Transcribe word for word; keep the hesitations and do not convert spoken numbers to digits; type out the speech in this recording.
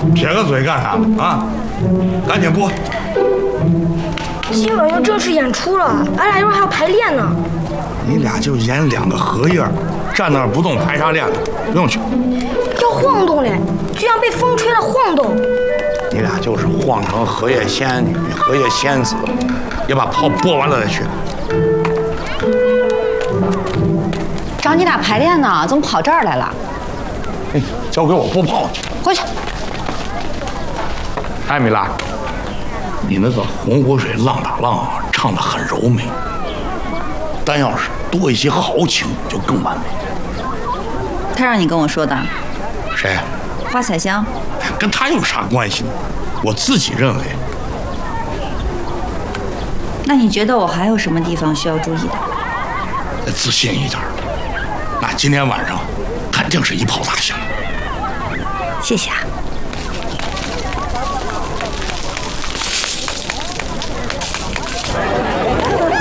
撇个嘴干啥啊？赶紧播！ 今晚要正式演出了，俺俩一会儿还要排练呢。 你俩就演两个荷叶，站那儿不动，排啥练呢？不用去。 要晃动嘞，就像被风吹了晃动。 你俩就是晃成荷叶仙女、荷叶仙子，也把炮播完了再去。 找你俩排练呢，怎么跑这儿来了？ 哎，交给我播炮去。 回去。 艾米拉，你那个红湖水浪打浪唱得很柔美，但要是多一些豪情就更完美。 他让你跟我说的。 谁？ 花彩香。 跟他有啥关系呢？我自己认为。 那你觉得我还有什么地方需要注意的？ 再自信一点。那今天晚上肯定是一炮打响。 谢谢啊。